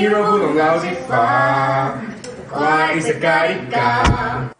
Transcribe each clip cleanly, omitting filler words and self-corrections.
giro pure un gausi fa, qua si carica.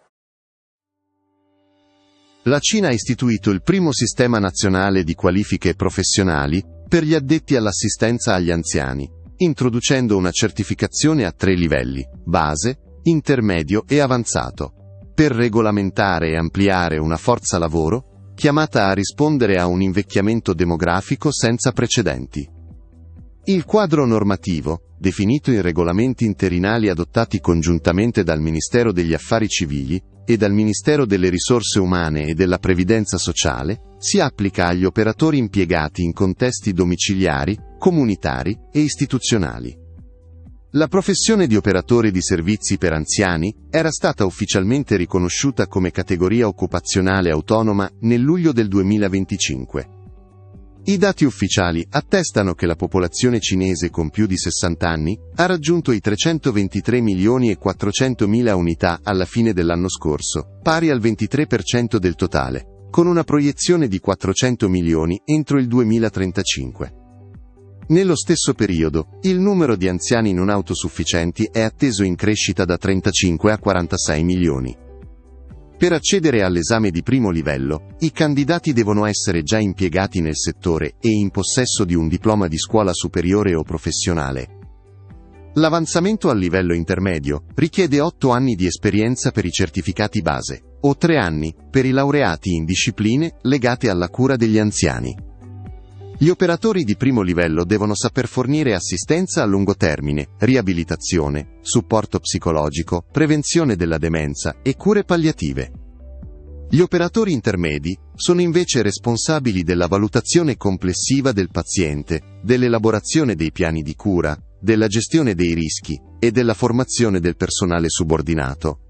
La Cina ha istituito il primo sistema nazionale di qualifiche professionali per gli addetti all'assistenza agli anziani, introducendo una certificazione a 3 livelli: base, intermedio e avanzato, per regolamentare e ampliare una forza lavoro chiamata a rispondere a un invecchiamento demografico senza precedenti. Il quadro normativo, definito in regolamenti interinali adottati congiuntamente dal Ministero degli Affari Civili e dal Ministero delle Risorse Umane e della Previdenza Sociale, si applica agli operatori impiegati in contesti domiciliari, comunitari e istituzionali. La professione di operatore di servizi per anziani era stata ufficialmente riconosciuta come categoria occupazionale autonoma nel luglio del 2025. I dati ufficiali attestano che la popolazione cinese con più di 60 anni ha raggiunto i 323 milioni e 400 mila unità alla fine dell'anno scorso, pari al 23% del totale, con una proiezione di 400 milioni entro il 2035. Nello stesso periodo, il numero di anziani non autosufficienti è atteso in crescita da 35 a 46 milioni. Per accedere all'esame di primo livello, i candidati devono essere già impiegati nel settore e in possesso di un diploma di scuola superiore o professionale. L'avanzamento al livello intermedio richiede 8 anni di esperienza per i certificati base, o 3 anni per i laureati in discipline legate alla cura degli anziani. Gli operatori di primo livello devono saper fornire assistenza a lungo termine, riabilitazione, supporto psicologico, prevenzione della demenza e cure palliative. Gli operatori intermedi sono invece responsabili della valutazione complessiva del paziente, dell'elaborazione dei piani di cura, della gestione dei rischi e della formazione del personale subordinato.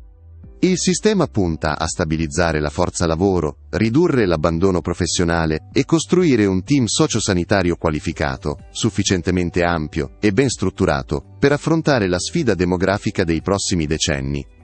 Il sistema punta a stabilizzare la forza lavoro, ridurre l'abbandono professionale e costruire un team sociosanitario qualificato, sufficientemente ampio e ben strutturato per affrontare la sfida demografica dei prossimi decenni.